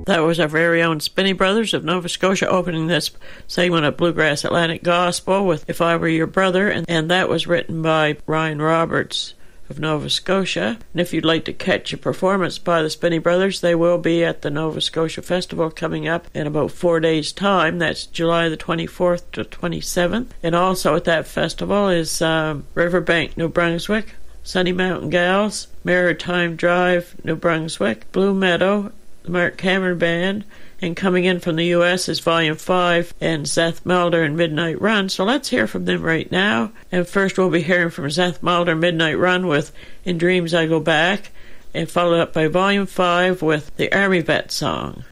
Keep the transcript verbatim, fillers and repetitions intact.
That was our very own Spinney Brothers of Nova Scotia opening this segment of Bluegrass Atlantic Gospel with If I Were Your Brother, and, and that was written by Ryan Roberts of Nova Scotia. And if you'd like to catch a performance by the Spinney Brothers, they will be at the Nova Scotia Festival coming up in about four days' time. That's July the twenty-fourth to twenty-seventh. And also at that festival is um, Riverbank, New Brunswick, Sunny Mountain Gals, Maritime Drive, New Brunswick, Blue Meadow, the Mark Cameron Band, and coming in from the U S is Volume five and Zeth Mulder and Midnight Run. So let's hear from them right now. And first we'll be hearing from Zeth Mulder, Midnight Run with In Dreams I Go Back, and followed up by Volume five with the Army Vet Song.